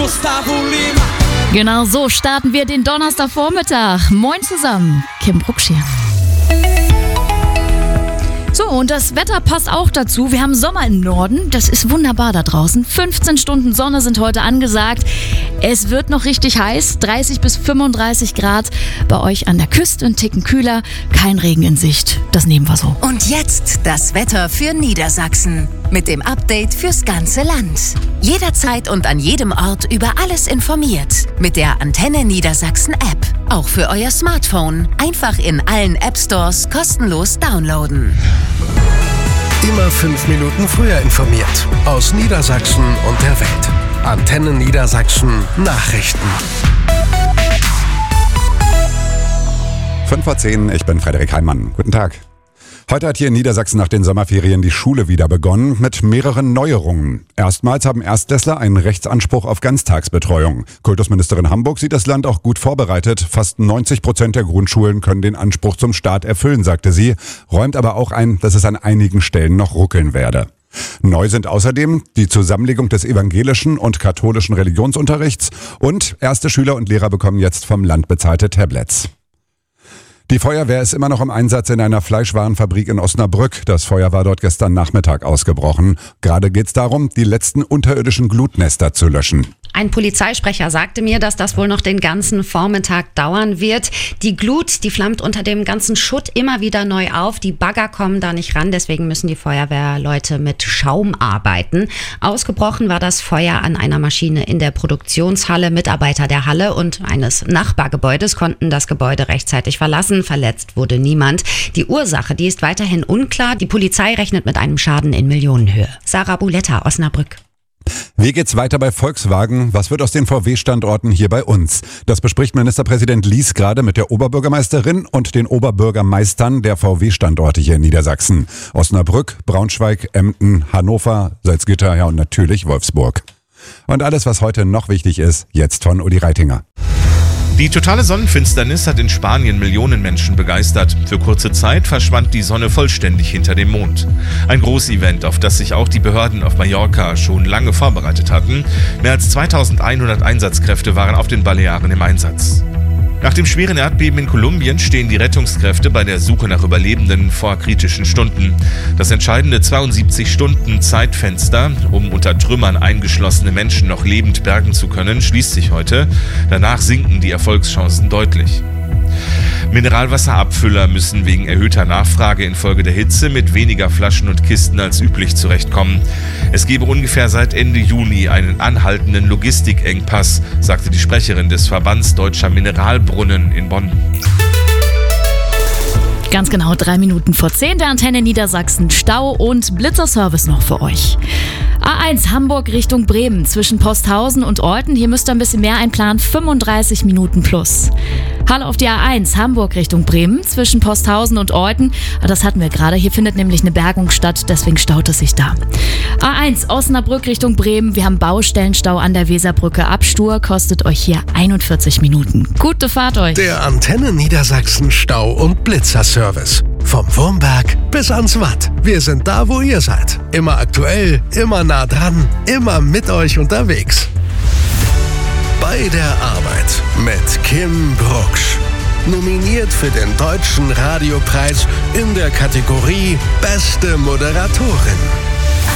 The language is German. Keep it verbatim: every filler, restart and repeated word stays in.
Gustavo Lima. Genau so starten wir den Donnerstagvormittag. Moin zusammen, Kim Brucksch hier. So, und das Wetter passt auch dazu. Wir haben Sommer im Norden. Das ist wunderbar da draußen. fünfzehn Stunden Sonne sind heute angesagt. Es wird noch richtig heiß. dreißig bis fünfunddreißig Grad. Bei euch an der Küste ein Ticken kühler. Kein Regen in Sicht. Das nehmen wir so. Und jetzt das Wetter für Niedersachsen. Mit dem Update fürs ganze Land. Jederzeit und an jedem Ort über alles informiert. Mit der Antenne Niedersachsen App. Auch für euer Smartphone. Einfach in allen App Stores kostenlos downloaden. Immer fünf Minuten früher informiert. Aus Niedersachsen und der Welt. Antenne Niedersachsen Nachrichten. fünf vor zehn, ich bin Frederik Heimann. Guten Tag. Heute hat hier in Niedersachsen nach den Sommerferien die Schule wieder begonnen mit mehreren Neuerungen. Erstmals haben Erstklässler einen Rechtsanspruch auf Ganztagsbetreuung. Kultusministerin Hamburg sieht das Land auch gut vorbereitet. Fast neunzig Prozent der Grundschulen können den Anspruch zum Start erfüllen, sagte sie, räumt aber auch ein, dass es an einigen Stellen noch ruckeln werde. Neu sind außerdem die Zusammenlegung des evangelischen und katholischen Religionsunterrichts und erste Schüler und Lehrer bekommen jetzt vom Land bezahlte Tablets. Die Feuerwehr ist immer noch im Einsatz in einer Fleischwarenfabrik in Osnabrück. Das Feuer war dort gestern Nachmittag ausgebrochen. Gerade geht es darum, die letzten unterirdischen Glutnester zu löschen. Ein Polizeisprecher sagte mir, dass das wohl noch den ganzen Vormittag dauern wird. Die Glut, die flammt unter dem ganzen Schutt immer wieder neu auf. Die Bagger kommen da nicht ran, deswegen müssen die Feuerwehrleute mit Schaum arbeiten. Ausgebrochen war das Feuer an einer Maschine in der Produktionshalle. Mitarbeiter der Halle und eines Nachbargebäudes konnten das Gebäude rechtzeitig verlassen. Verletzt wurde niemand. Die Ursache, die ist weiterhin unklar. Die Polizei rechnet mit einem Schaden in Millionenhöhe. Sarah Buletta, Osnabrück. Wie geht's weiter bei Volkswagen? Was wird aus den V W-Standorten hier bei uns? Das bespricht Ministerpräsident Lies gerade mit der Oberbürgermeisterin und den Oberbürgermeistern der V W-Standorte hier in Niedersachsen. Osnabrück, Braunschweig, Emden, Hannover, Salzgitter, ja und natürlich Wolfsburg. Und alles, was heute noch wichtig ist, jetzt von Uli Reitinger. Die totale Sonnenfinsternis hat in Spanien Millionen Menschen begeistert. Für kurze Zeit verschwand die Sonne vollständig hinter dem Mond. Ein Großevent, auf das sich auch die Behörden auf Mallorca schon lange vorbereitet hatten. Mehr als zweitausendeinhundert Einsatzkräfte waren auf den Balearen im Einsatz. Nach dem schweren Erdbeben in Kolumbien stehen die Rettungskräfte bei der Suche nach Überlebenden vor kritischen Stunden. Das entscheidende zweiundsiebzig Stunden Zeitfenster, um unter Trümmern eingeschlossene Menschen noch lebend bergen zu können, schließt sich heute. Danach sinken die Erfolgschancen deutlich. Mineralwasserabfüller müssen wegen erhöhter Nachfrage infolge der Hitze mit weniger Flaschen und Kisten als üblich zurechtkommen. Es gebe ungefähr seit Ende Juni einen anhaltenden Logistikengpass, sagte die Sprecherin des Verbands Deutscher Mineralbrunnen in Bonn. Ganz genau drei Minuten vor zehn der Antenne Niedersachsen. Stau und Blitzerservice noch für euch. A eins Hamburg Richtung Bremen zwischen Posthausen und Olten. Hier müsst ihr ein bisschen mehr einplanen. fünfunddreißig Minuten plus. Halle auf die A eins Hamburg Richtung Bremen zwischen Posthausen und Olten. Das hatten wir gerade. Hier findet nämlich eine Bergung statt. Deswegen staut es sich da. A eins Osnabrück Richtung Bremen. Wir haben Baustellenstau an der Weserbrücke. Abstur kostet euch hier einundvierzig Minuten. Gute Fahrt euch. Der Antenne Niedersachsen Stau- und Blitzerservice. Vom Wurmberg bis ans Watt. Wir sind da, wo ihr seid. Immer aktuell, immer nah dran, immer mit euch unterwegs. Bei der Arbeit mit Kim Brucksch. Nominiert für den Deutschen Radiopreis in der Kategorie Beste Moderatorin.